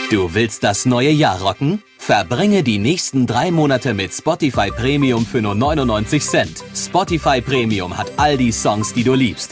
Du willst das neue Jahr rocken? Verbringe die nächsten 3 Monate mit Spotify Premium für nur 99 Cent. Spotify Premium hat all die Songs, die du liebst.